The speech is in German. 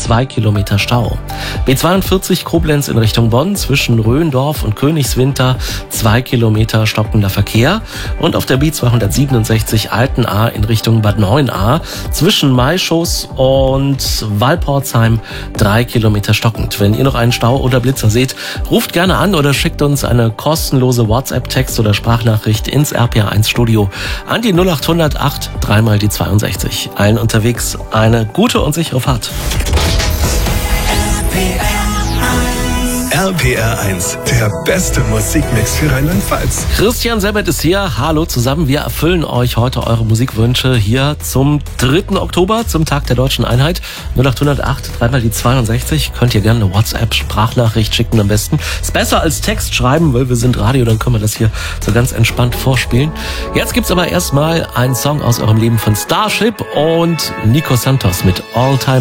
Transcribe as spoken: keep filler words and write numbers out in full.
zwei Kilometer Stau. B zweiundvierzig Koblenz in Richtung Bonn zwischen Röndorf und Königswinter zwei Kilometer stockender Verkehr. Und auf der B zweihundertsiebenundsechzig Altenahr in Richtung Bad Neuenahr zwischen Maischoss und Walportsheim drei Kilometer stockend. Wenn ihr noch einen Stau oder Blitzer seht, ruft gerne an oder schickt uns eine kostenlose WhatsApp-Text oder Sprachnachricht ins R P R eins Studio an die null acht hundert acht dreimal die zweiundsechzig. Allen unterwegs eine gute und sichere Fahrt. R P R eins, der beste Musikmix für Rheinland-Pfalz. Christian Sebert ist hier. Hallo zusammen. Wir erfüllen euch heute eure Musikwünsche hier zum dritten Oktober, zum Tag der Deutschen Einheit. null acht hundert acht dreimal die zweiundsechzig. Könnt ihr gerne eine WhatsApp-Sprachnachricht schicken am besten. Ist besser als Text schreiben, weil wir sind Radio, dann können wir das hier so ganz entspannt vorspielen. Jetzt gibt's aber erstmal einen Song aus eurem Leben von Starship und Nico Santos mit All Time